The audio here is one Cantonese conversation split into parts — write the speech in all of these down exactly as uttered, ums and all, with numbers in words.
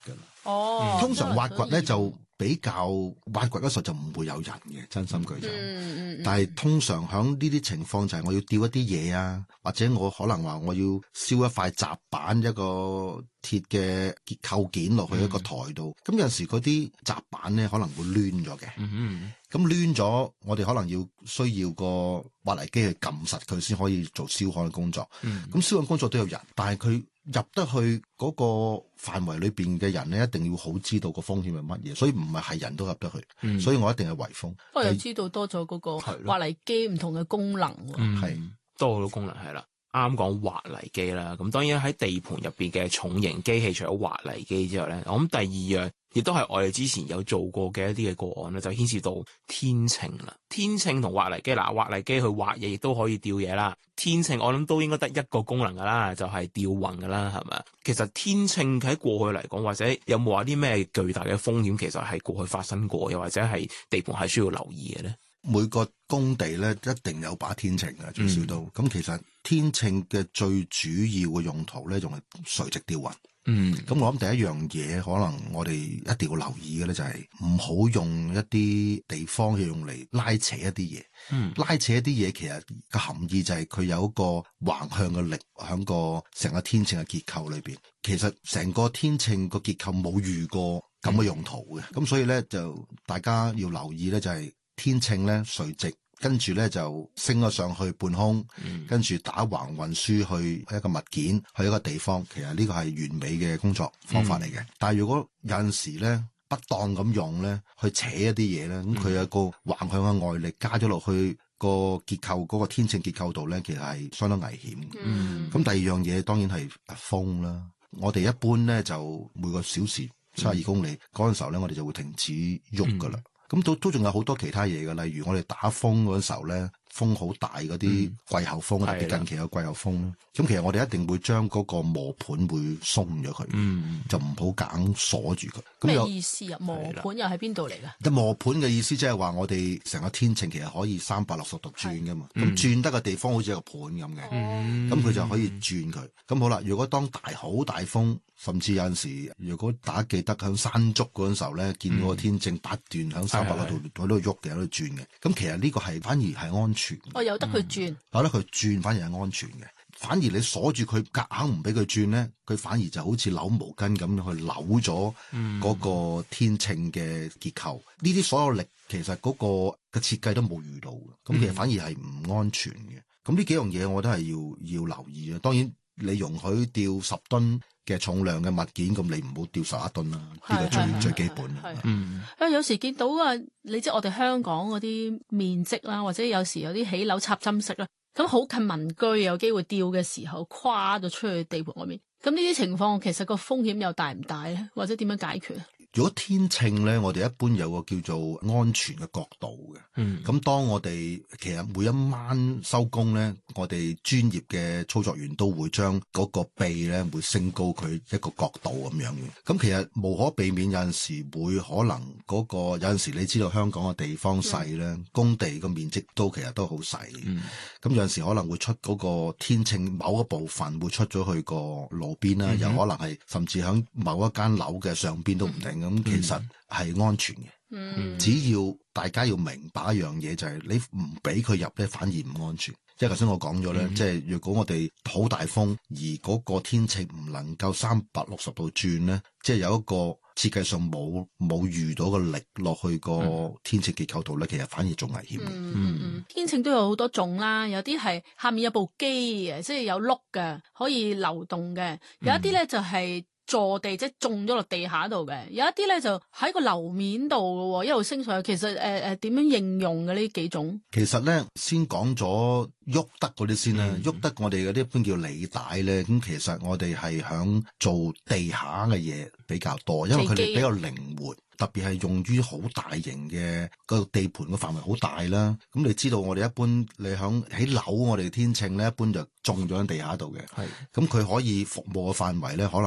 㗎啦。 哦， 通常挖掘咧就比較挖掘嗰時候就唔會有人嘅，真心句就。 嗯嗯、 但係通常響呢啲情況就係我要吊一啲嘢啊，或者我可能話我要燒一塊閘板一個鐵嘅結構件落去一個台度，咁、嗯、有陣時嗰啲閘板咧可能會攣咗嘅。 嗯咁攣咗，我哋可能要需要個挖泥機去撳實佢先可以做燒焊嘅工作。咁、嗯、燒焊工作都有人，但係佢入得去嗰個範圍裏邊嘅人咧，一定要好知道個風險係乜嘢，所以唔係係人都入得去。嗯、所以我一定係圍封。 我又知道多咗嗰個挖泥機唔同嘅功能， 係、嗯、多好多功能係啦。啱講挖泥機啦，咁當然喺地盤入邊嘅重型機器，除咗挖泥機之外咧，我諗第二樣亦都係我哋之前有做過嘅一啲嘅個案咧，就牽涉到天秤啦。天秤同挖泥機，嗱，挖泥機去挖嘢亦都可以吊嘢啦。天秤我諗都應該得一個功能噶啦，就係、是、吊運噶啦，係咪？其實天秤喺過去嚟講，或者有冇話啲咩巨大嘅風險，其實係過去發生過，又或者係地盤係需要留意嘅咧？ 每個工地咧一定有把天秤嘅，最少都。咁、嗯、其實天秤嘅最主要嘅用途咧，仲係垂直吊運。嗯，咁我諗第一樣嘢，可能我哋一定要留意嘅咧，就係唔好用一啲地方去用嚟拉扯一啲嘢。嗯，拉扯一啲嘢，其實個含義就係佢有一個橫向嘅力喺個成個天秤嘅結構裏邊。其實成個天秤個結構冇遇過咁嘅用途嘅，咁、嗯、所以咧就大家要留意咧，就係、是。天秤咧垂直，跟住咧就升咗上去半空，嗯、跟住打橫運輸去一個物件去一個地方，其實呢個係完美嘅工作方法嚟嘅。嗯、但係如果有陣時咧不當咁用咧，去扯一啲嘢咧，咁佢、嗯、有個橫向嘅外力加咗落去個結構嗰、嗰個天秤結構度咧，其實係相當危險。咁、嗯、第二樣嘢當然係風啦。我哋一般咧就每個小時七十二公里嗰陣、嗯、時候咧，我哋就會停止喐噶啦。嗯咁都都仲有好多其他嘢嘅，例如我哋打風嗰陣時候咧，風好大嗰啲季候風，嗯、特別近期有季候風。咁其實我哋一定會將嗰個磨盤會鬆咗佢，嗯、就唔好夾鎖住佢。 咩意思啊？磨盤又喺邊度嚟㗎？ 磨盤嘅意思即係話我哋成個天秤其實可以三百六十度轉噶嘛，咁的轉得嘅地方好似一個盤咁嘅，咁佢、嗯、就可以轉佢。咁好啦，如果當大好大風，甚至有陣時，如果大家記得響山竹嗰陣時候咧，見到個天秤不斷響三百六度喺度喐嘅，喺度轉嘅。咁其實呢個係反而係安全。 哦，由得佢轉， 由得佢轉反而係安全嘅。反而你鎖住佢，夾硬唔俾佢轉咧，佢反而就好似扭毛巾咁樣去扭咗嗰個天秤嘅結構。呢啲、嗯、所有力其實嗰個嘅設計都冇遇到嘅，咁其實反而係唔安全嘅。咁呢幾樣嘢我都係要要留意啊。當然你容許吊十噸嘅重量嘅物件，咁你唔好吊十一噸啦，呢個最最基本。 嗯，啊有時見到啊，你知我哋香港嗰啲面積啦，或者有時有啲起樓插針式啦。咁好近民居，有機會吊嘅時候跨咗出去地盤外面，咁呢啲情況其實個風險又大唔大咧？或者點樣解決？ 如果天秤咧，我哋一般有個叫做安全嘅角度嘅。嗯。咁當我哋其實每一晚收工咧，我哋專業嘅操作員都會將嗰個臂咧會升高佢一個角度咁樣嘅。咁其實無可避免有陣時會可能嗰個有陣時你知道香港嘅地方細咧，嗯、工地個面積都其實都好細。嗯。咁有陣時可能會出嗰個天秤某一部分會出咗去個路邊啦，又、嗯、可能係甚至響某一間樓嘅上邊都唔定。咁、嗯、其實係安全嘅，嗯、只要大家要明白一樣嘢，就係、是、你唔俾佢入咧，反而唔安全。即係頭先我講咗咧，嗯、即係如果我哋好大風，而嗰個天秤唔能夠三百六十度轉咧，即係有一個設計上冇冇遇到個力落去個天秤結構度咧，其實反而仲危險嘅。 嗯嗯嗯，天秤都有好多種啦，有啲係下面有部機嘅，即係有碌嘅，可以流動嘅；有一啲咧就係、是。坐地即係種咗落地下度嘅，有一啲咧就喺個樓面度嘅，一路升上去。其實誒誒點樣應用嘅呢幾種？ 其實咧先講咗喐得嗰啲先啦，喐、嗯、得我哋嗰啲一般叫履帶咧。咁其實我哋係響做地下嘅嘢比較多，因為佢哋比較靈活。特別係用於好大型嘅個地盤嘅範圍好大啦，咁你知道我哋一般你響起樓，我哋天秤咧一般就種咗喺地下度嘅，係咁佢可以服務嘅範圍咧可能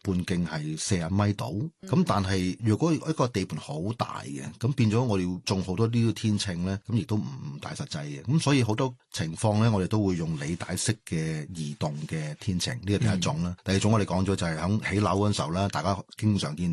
半徑係四十米度。咁、嗯、但係如果一個地盤好大嘅，咁變咗我哋要種好多呢啲天秤咧，咁亦都唔大實際嘅。咁所以好多情況咧，我哋都會用履帶式嘅移動嘅天秤，呢個第一種啦。嗯、第二種我哋講咗就係響起樓嗰陣時候啦，大家經常見